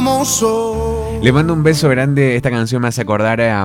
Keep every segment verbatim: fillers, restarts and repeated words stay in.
Le mando un beso grande. Esta canción me hace acordar a,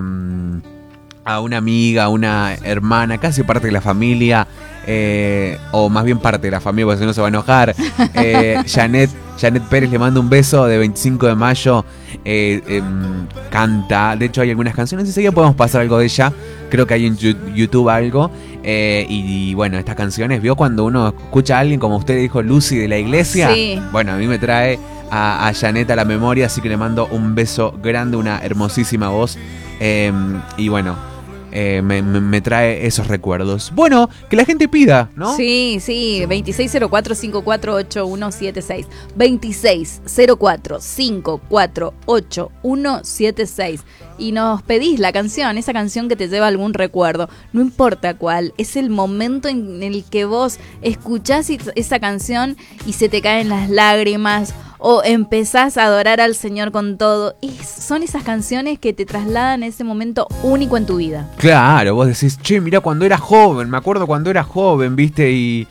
a una amiga, a una hermana, casi parte de la familia, eh, o más bien parte de la familia, porque si no se va a enojar. Eh, Janet, Janet Pérez, le mando un beso de veinticinco de mayo. Eh, eh, canta, de hecho hay algunas canciones, enseguida podemos pasar algo de ella. Creo que hay en YouTube algo. Eh, y, y bueno, estas canciones, ¿vio? Cuando uno escucha a alguien, como usted dijo, Lucy de la iglesia. Sí. Bueno, a mí me trae a, a Janet a la memoria, así que le mando un beso grande, una hermosísima voz. Eh, y bueno, eh, me, me, me trae esos recuerdos. Bueno, que la gente pida, ¿no? Sí, sí, veintiséis cero cuatro cincuenta y cuatro ochenta y uno setenta y seis. veintiséis cero cuatro cincuenta y cuatro ochenta y uno setenta y seis. Y nos pedís la canción, esa canción que te lleva a algún recuerdo. No importa cuál, es el momento en el que vos escuchás esa canción y se te caen las lágrimas, o empezás a adorar al Señor con todo. Es, son esas canciones que te trasladan a ese momento único en tu vida. Claro, vos decís, che, mirá, cuando era joven, me acuerdo cuando era joven, viste, y...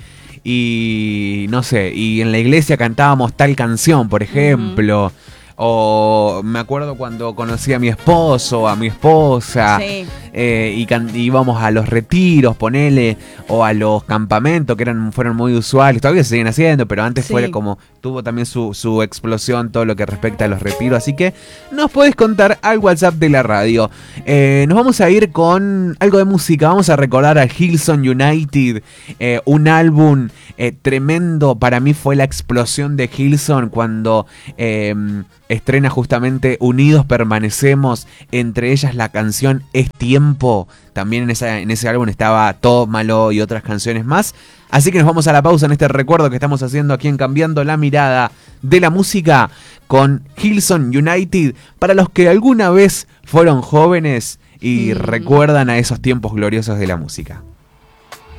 Y no sé, y en la iglesia cantábamos tal canción, por ejemplo. Uh-huh. O me acuerdo cuando conocí a mi esposo, a mi esposa, sí. eh, y can- íbamos a los retiros, ponele, o a los campamentos que eran fueron muy usuales, todavía se siguen haciendo, pero antes sí. Fue como, tuvo también su, su explosión todo lo que respecta a los retiros, así que nos podés contar al WhatsApp de la radio. Eh, nos vamos a ir con algo de música, vamos a recordar a Hillsong United, eh, un álbum eh, tremendo, para mí fue la explosión de Hillsong cuando... Eh, estrena justamente Unidos Permanecemos, entre ellas la canción Es Tiempo. También en, esa, en ese álbum estaba Tómalo y otras canciones más. Así que nos vamos a la pausa en este recuerdo que estamos haciendo aquí en Cambiando la Mirada de la Música con Hillsong United, para los que alguna vez fueron jóvenes y mm. recuerdan a esos tiempos gloriosos de la música.